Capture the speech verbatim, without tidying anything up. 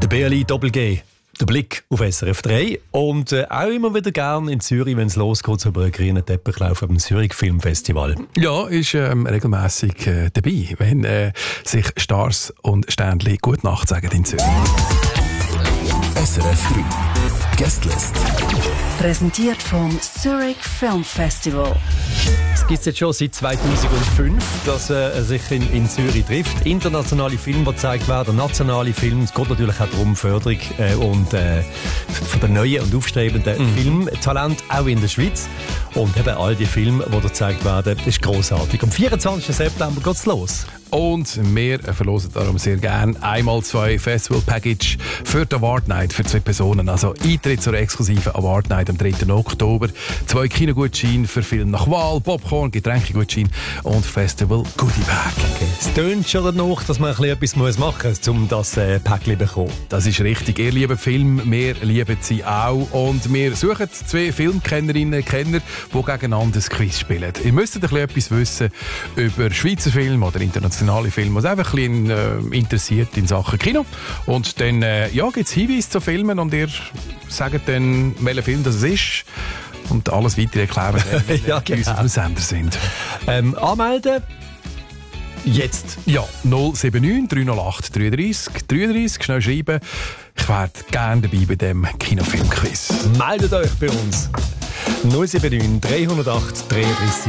Der B L I Doppel G, der Blick auf S R F drei und äh, auch immer wieder gern in Zürich, wenn es losgeht, über einen grünen Teppichlauf am Zürich Filmfestival. Ja, ist ähm, regelmässig äh, dabei, wenn äh, sich Stars und Sternli «Gute Nacht» sagen in Zürich. S R F drei Guestlist. Präsentiert vom Zurich Film Festival. Es gibt es jetzt schon seit zweitausendfünf, dass äh, sich in, in Zürich trifft. Internationale Filme, die gezeigt werden, nationale Filme. Es geht natürlich auch darum, Förderung äh, und, äh, von den neuen und aufstrebenden mhm. Filmtalenten, auch in der Schweiz. Und eben all die Filme, die da gezeigt werden, das ist grossartig. Am vierundzwanzigsten September geht es los. Und wir verlosen darum sehr gerne einmal zwei Festival-Package für die Award Night für zwei Personen. Also Eintritt zur exklusiven Award Night am dritten Oktober. Zwei Kinogutscheine für Film nach Wahl, Popcorn, Getränkegutschein und Festival Goodie Bag. Okay. Es tönt schon danach, dass man ein bisschen etwas machen muss, um das äh, Päckchen zu bekommen. Das ist richtig. Ihr liebt Film, wir lieben sie auch. Und wir suchen zwei Filmkennerinnen und Kenner, die gegeneinander ein Quiz spielen. Ihr müsst ein bisschen etwas wissen über Schweizer Filme oder internationale Filme, was einfach ein bisschen äh, interessiert in Sachen Kino. Und dann äh, ja, gibt es Hinweise zu Filmen und ihr sagt dann, welcher Film das ist. Und alles weitere erklären, wenn ja, wir genau. auf dem Sender sind. Ähm, anmelden? Jetzt. Ja, null sieben neun drei null acht drei drei drei drei. Schnell schreiben. Ich wäre gerne dabei bei dem Kinofilmquiz. Meldet euch bei uns. null sieben neun drei null acht drei drei